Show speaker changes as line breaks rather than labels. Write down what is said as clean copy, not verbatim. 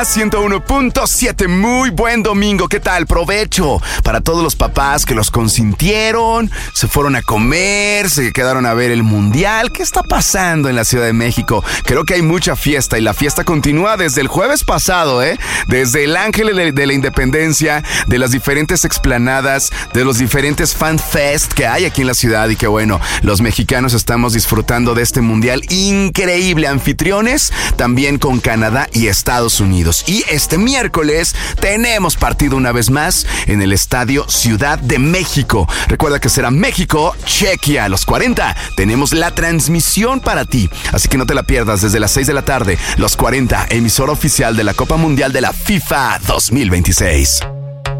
101.7, muy buen domingo, ¿qué tal? Provecho para todos los papás que los consintieron, se fueron a comer, se quedaron a ver el mundial. ¿Qué está pasando en la Ciudad de México? Creo que hay mucha fiesta y la fiesta continúa desde el jueves pasado, desde el Ángel de la Independencia, de las diferentes explanadas, de los diferentes fan fest que hay aquí en la ciudad y que bueno, los mexicanos estamos disfrutando de este mundial increíble, anfitriones también con Canadá y Estados Unidos. Y este miércoles tenemos partido una vez más en el Estadio Ciudad de México. Recuerda que será México-Chequia a los 40. Tenemos la transmisión para ti, así que no te la pierdas desde las 6 de la tarde. Los 40, emisora oficial de la Copa Mundial de la FIFA 2026.